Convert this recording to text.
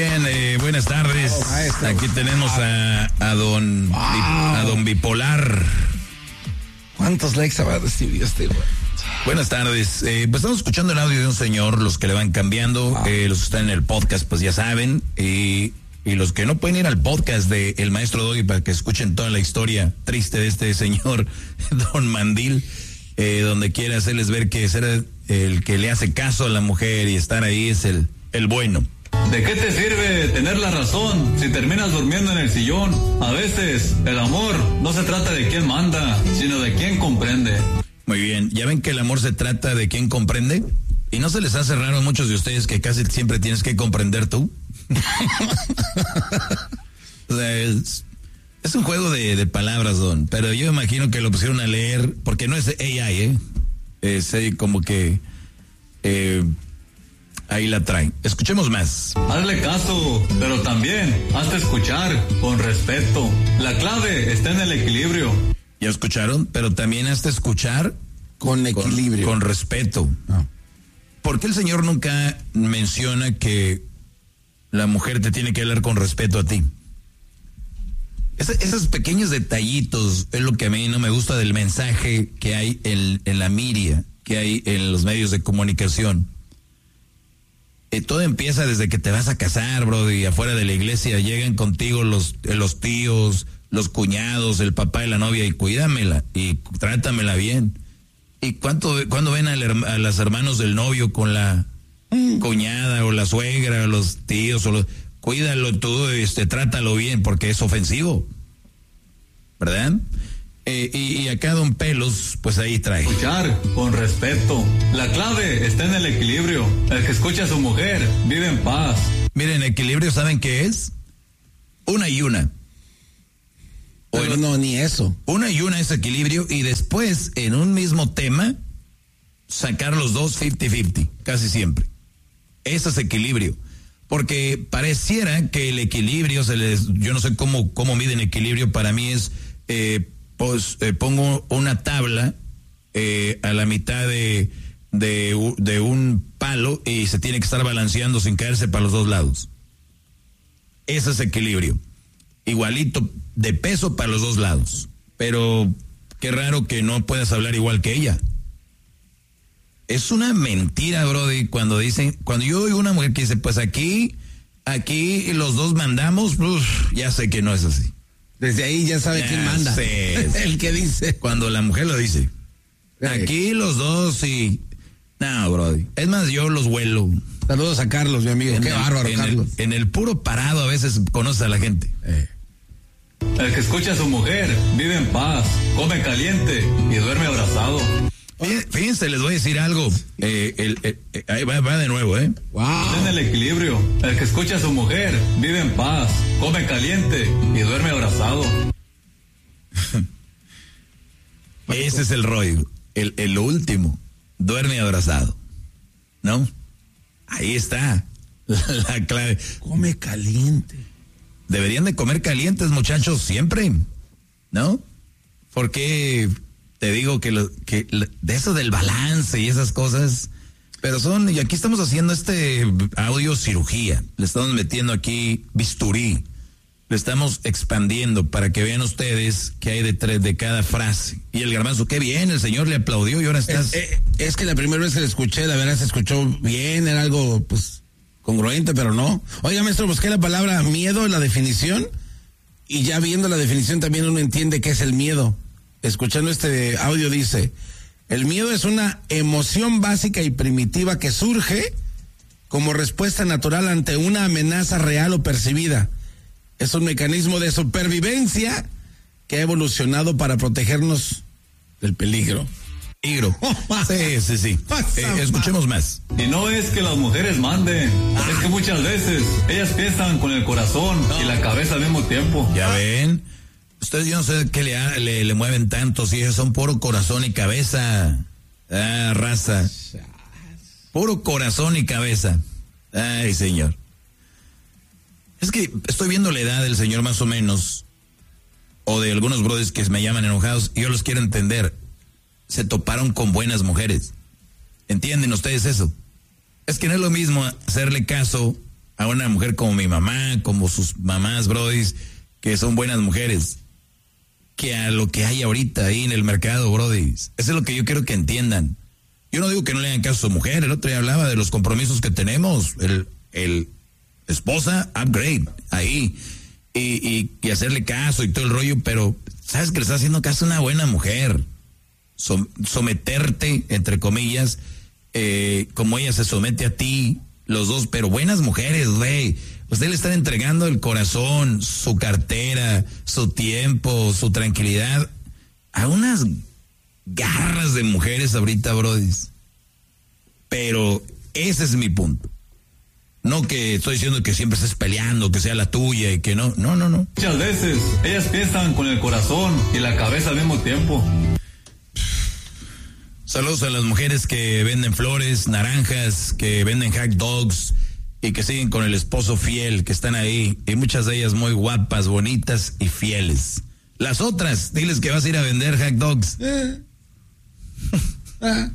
Bien, buenas tardes. Aquí tenemos a don Bipolar. ¿Cuántos likes habrá recibido este güey? Buenas tardes. Pues estamos escuchando el audio de un señor, los que le van cambiando, los que están en el podcast, pues ya saben, y los que no pueden ir al podcast de El Maestro Doggy para que escuchen toda la historia triste de este señor, don Mandil, donde quiere hacerles ver que ser el que le hace caso a la mujer y estar ahí es el bueno. ¿De qué te sirve tener la razón si terminas durmiendo en el sillón? A veces el amor no se trata de quién manda, sino de quién comprende. Muy bien, ¿ya ven que el amor se trata de quién comprende? ¿Y no se les hace raro a muchos de ustedes que casi siempre tienes que comprender tú? O sea, es un juego de palabras, don, pero yo imagino que lo pusieron a leer, porque no es AI, es como que... ahí la traen. Escuchemos más. Hazle caso, pero también hazte escuchar con respeto. La clave está en el equilibrio. ¿Ya escucharon? Pero también hazte escuchar con equilibrio. Con respeto. No. ¿Por qué el señor nunca menciona que la mujer te tiene que hablar con respeto a ti? Esos pequeños detallitos es lo que a mí no me gusta del mensaje que hay en la media, que hay en los medios de comunicación. Todo empieza desde que te vas a casar, bro, y afuera de la iglesia llegan contigo los tíos, los cuñados, el papá de la novia, y cuídamela, y trátamela bien. ¿Y cuando ven a los hermanos del novio con la cuñada, o la suegra, o los tíos, cuídalo tú, trátalo bien, porque es ofensivo, ¿verdad? Y acá don Pelos, pues ahí trae. Escuchar con respeto. La clave está en el equilibrio. El que escucha a su mujer vive en paz. Miren, equilibrio, ¿saben qué es? Una y una. Pero no, ni eso. Una y una es equilibrio, y después, en un mismo tema, sacar los dos 50-50, casi siempre. Eso es equilibrio. Porque pareciera que el equilibrio, yo no sé cómo miden equilibrio, para mí es... pongo una tabla a la mitad de un palo y se tiene que estar balanceando sin caerse para los dos lados. Ese es equilibrio. Igualito de peso para los dos lados. Pero qué raro que no puedas hablar igual que ella. Es una mentira, brody, cuando yo oigo una mujer que dice, pues aquí los dos mandamos, ya sé que no es así. Desde ahí ya sabe quién manda. El que dice. Cuando la mujer lo dice. Aquí los dos y... No, brody. Es más, yo los vuelo. Saludos a Carlos, mi amigo. Qué bárbaro, Carlos. En el puro parado a veces conoce a la gente. El que escucha a su mujer vive en paz, come caliente y duerme abrazado. Fíjense, les voy a decir algo. Ahí va de nuevo, Wow. Está en el equilibrio. El que escucha a su mujer vive en paz, come caliente y duerme abrazado. Ese es el rollo. El último. Duerme abrazado. ¿No? Ahí está la clave. Come caliente. Deberían de comer calientes, muchachos, siempre. ¿No? Porque... Te digo que de eso del balance y esas cosas, pero y aquí estamos haciendo audio cirugía, le estamos metiendo aquí bisturí, le estamos expandiendo para que vean ustedes qué hay detrás de cada frase. Y el garbanzo, qué bien, el señor le aplaudió y ahora estás... Es que la primera vez que le escuché, la verdad se escuchó bien, era algo pues congruente, pero no. Oiga, maestro, busqué la palabra miedo en la definición, y ya viendo la definición también uno entiende qué es el miedo. Escuchando este audio dice, el miedo es una emoción básica y primitiva que surge como respuesta natural ante una amenaza real o percibida. Es un mecanismo de supervivencia que ha evolucionado para protegernos del peligro. Sí. Escuchemos más. Y no es que las mujeres manden, es que muchas veces ellas piensan con el corazón y la cabeza al mismo tiempo. ¿Ya ven? Ustedes yo no sé qué le mueven tanto, si ellos son puro corazón y cabeza. Raza. Puro corazón y cabeza. Ay, señor. Es que estoy viendo la edad del señor más o menos, o de algunos brothers que me llaman enojados, y yo los quiero entender. Se toparon con buenas mujeres. ¿Entienden ustedes eso? Es que no es lo mismo hacerle caso a una mujer como mi mamá, como sus mamás, brodis, que son buenas mujeres, que a lo que hay ahorita ahí en el mercado, brodis. Eso es lo que yo quiero que entiendan. Yo no digo que no le hagan caso a su mujer. El otro día hablaba de los compromisos que tenemos. El esposa, upgrade, ahí. Y hacerle caso y todo el rollo, pero sabes que le está haciendo caso a una buena mujer. Someterte, entre comillas, como ella se somete a ti, los dos, pero buenas mujeres, güey. Usted le está entregando el corazón, su cartera, su tiempo, su tranquilidad a unas garras de mujeres ahorita, brodis. Pero ese es mi punto. No que estoy diciendo que siempre estés peleando, que sea la tuya y que no. Muchas veces ellas piensan con el corazón y la cabeza al mismo tiempo. Saludos a las mujeres que venden flores, naranjas, que venden hot dogs y que siguen con el esposo fiel, que están ahí. Y muchas de ellas muy guapas, bonitas y fieles. Las otras, diles que vas a ir a vender hot dogs.